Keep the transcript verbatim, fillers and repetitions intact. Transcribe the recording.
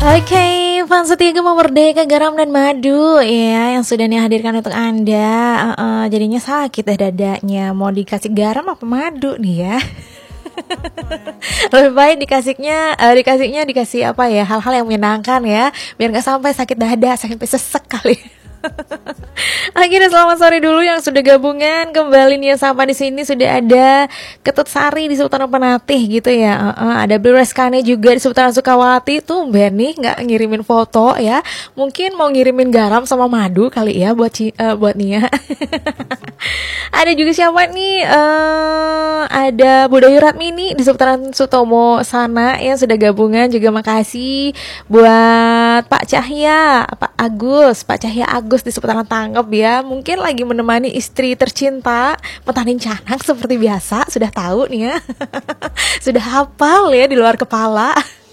Oke, fans setia Gema Merdeka Garam dan Madu ya yang sudah nih hadirkan untuk Anda. Uh, uh, jadinya sakit deh dadanya. Mau dikasih garam apa madu nih ya? Lebih baik dikasihnya uh, dikasihnya dikasih apa ya, hal-hal yang menyenangkan ya, biar nggak sampai sakit dada, sampai sesek kali. Akhirnya selamat sore dulu yang sudah gabungan kembali nih ya, sama di sini sudah ada Ketut Sari di seputaran Penatih gitu ya. Uh, uh, ada Blue Reskane juga di seputaran Sukawati. Tuh Ben nih nggak ngirimin foto ya. Mungkin mau ngirimin garam sama madu kali ya buat uh, buat Nia. Ada juga siapa nih? Uh, ada Budayu Ratmini di seputaran Sutomo sana yang sudah gabungan juga. Makasih buat Pak Cahya, Pak Agus, Pak Cahya Agus di seputaran Tanggep ya. Mungkin lagi menemani istri tercinta metanin canang seperti biasa. Sudah tahu nih ya. Sudah hafal ya di luar kepala.